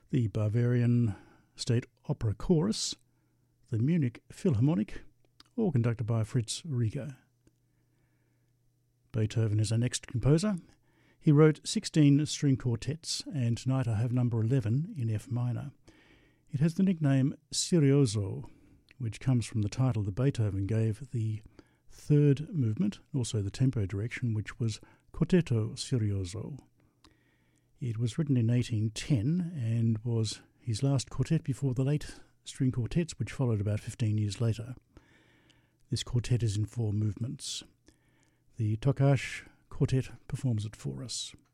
the Bavarian State Opera Chorus, the Munich Philharmonic, all conducted by Fritz Rieger. Beethoven is our next composer. He wrote 16 string quartets, and tonight I have number 11 in F minor. It has the nickname Serioso, which comes from the title that Beethoven gave the third movement, also the tempo direction, which was Quartetto Serioso. It was written in 1810 and was his last quartet before the late string quartets, which followed about 15 years later. This quartet is in 4 movements. The Tokash Quartet performs it for us.